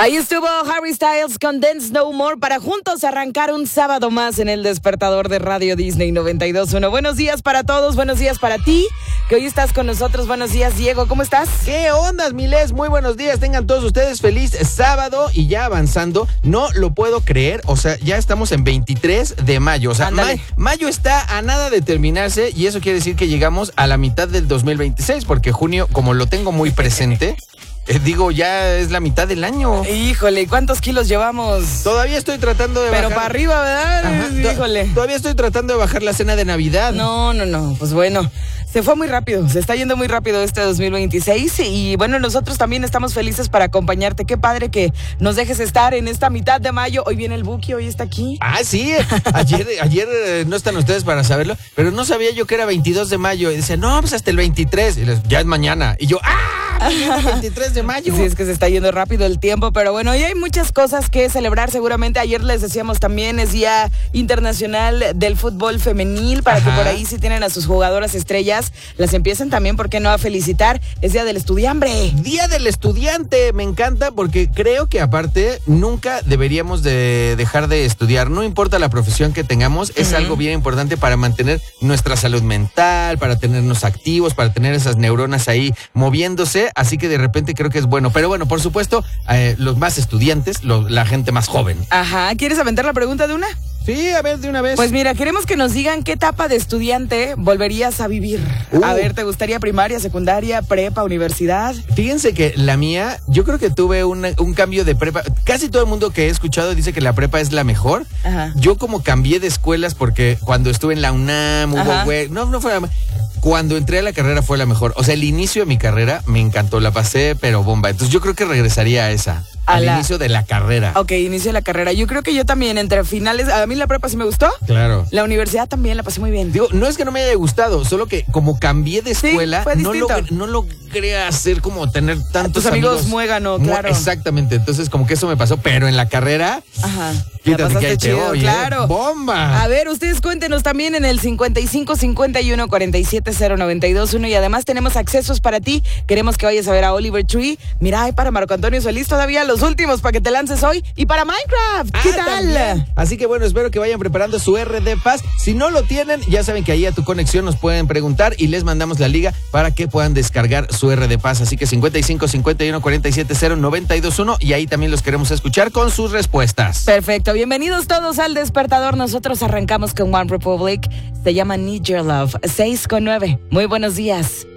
Ahí estuvo Harry Styles con Dance No More para juntos arrancar un sábado más en el despertador de Radio Disney 92.1. Buenos días para todos, buenos días para ti, que hoy estás con nosotros. Buenos días, Diego, ¿cómo estás? ¿Qué ondas, Miles? Muy buenos días, tengan todos ustedes feliz sábado y ya avanzando. No lo puedo creer, o sea, ya estamos en 23 de mayo. O sea, mayo está a nada de terminarse y eso quiere decir que llegamos a la mitad del 2026, porque junio, como lo tengo muy presente... ya es la mitad del año. Híjole, ¿cuántos kilos llevamos? Todavía estoy tratando de bajar. Pero para arriba, ¿verdad? Ajá, híjole. Todavía estoy tratando de bajar la cena de Navidad. No, pues bueno, se fue muy rápido, se está yendo muy rápido este 2026 y bueno, nosotros también estamos felices para acompañarte. Qué padre que nos dejes estar en esta mitad de mayo. Hoy viene el Buki, hoy está aquí. Ah, sí, ayer no están ustedes para saberlo, pero no sabía yo que era 22 de mayo. Y dice, no, pues hasta el 23. Y ya es mañana. Y yo, el 23 de mayo. Sí, es que se está yendo rápido el tiempo, pero bueno, hoy hay muchas cosas que celebrar. Seguramente ayer les decíamos también, es Día Internacional del Fútbol Femenil, para que por ahí si tienen a sus jugadoras estrellas, las empiecen también, ¿por qué no?, a felicitar. Es Día del Estudiambre. Día del Estudiante, me encanta, porque creo que aparte nunca deberíamos de dejar de estudiar. No importa la profesión que tengamos, es algo bien importante para mantener nuestra salud mental, para tenernos activos, para tener esas neuronas ahí moviéndose. Así que de repente creo que es bueno. Pero bueno, por supuesto, los más estudiantes, la gente más joven. Ajá, ¿quieres aventar la pregunta de una? Sí, a ver, de una vez. Pues mira, queremos que nos digan qué etapa de estudiante volverías a vivir. A ver, ¿te gustaría primaria, secundaria, prepa, universidad? Fíjense que la mía, yo creo que tuve un cambio de prepa. Casi todo el mundo que he escuchado dice que la prepa es la mejor. Ajá. Yo como cambié de escuelas porque cuando estuve en la UNAM, no fue la... Cuando entré a la carrera fue la mejor. O sea, el inicio de mi carrera me encantó, la pasé pero bomba. Entonces yo creo que regresaría a esa. Al inicio de la carrera. Ok, inicio de la carrera. Yo creo que yo también, entre finales, a mí la prepa sí me gustó. Claro. La universidad también la pasé muy bien. Digo, no es que no me haya gustado, solo que como cambié de escuela, no logré hacer como tener tantos amigos muégano, claro. Exactamente, entonces como que eso me pasó, pero en la carrera... Ajá. Quítate que ahí te voy, claro. ¡Bomba! A ver, ustedes cuéntenos también en el 55 51 47 092.1 y además tenemos accesos para ti. Queremos que vayas a ver a Oliver Tree. Mira, hay para Marco Antonio Solís todavía los últimos para que te lances hoy y para Minecraft. ¿Qué tal? También. Así que bueno, espero que vayan preparando su RD Pass. Si no lo tienen, ya saben que ahí a tu conexión nos pueden preguntar y les mandamos la liga para que puedan descargar su RD Pass. Así que 55 51 47 092.1 y ahí también los queremos escuchar con sus respuestas. Perfecto. Bienvenidos todos al Despertador. Nosotros arrancamos con One Republic. Se llama Need Your Love. 6:09. Muy buenos días.